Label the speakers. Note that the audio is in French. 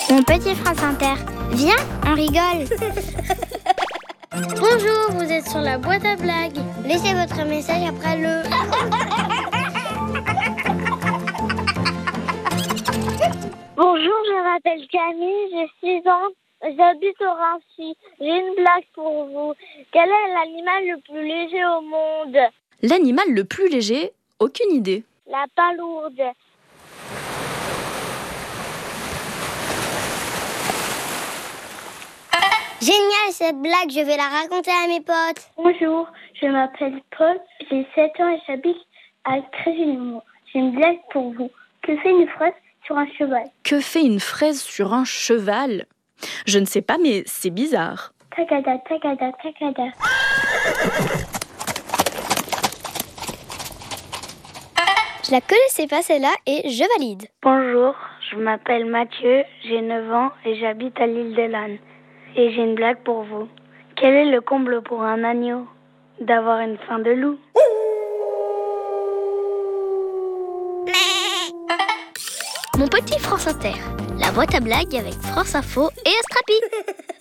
Speaker 1: Mon petit France Inter, viens, on rigole.
Speaker 2: Bonjour, vous êtes sur la boîte à blagues.
Speaker 1: Laissez votre message après le...
Speaker 2: Bonjour, je m'appelle Camille, j'ai 6 ans, j'habite au Rancy. J'ai une blague pour vous. Quel est l'animal le plus léger au monde?
Speaker 3: L'animal le plus léger? Aucune idée.
Speaker 2: La palourde.
Speaker 1: Génial cette blague, je vais la raconter à mes potes.
Speaker 2: Bonjour, je m'appelle Paul, j'ai 7 ans et j'habite à Crégillemont. J'ai une blague pour vous. Que fait une fraise sur un cheval?
Speaker 3: Que fait une fraise sur un cheval? Je ne sais pas, mais c'est bizarre.
Speaker 2: Tagada, tagada, tagada.
Speaker 1: Je la connaissais pas celle-là et je valide.
Speaker 2: Bonjour, je m'appelle Mathieu, j'ai 9 ans et j'habite à l'île de l'Âne. Et j'ai une blague pour vous. Quel est le comble pour un agneau? D'avoir une faim de loup.
Speaker 1: Mon petit France Inter, la boîte à blagues avec France Info et Astrapi.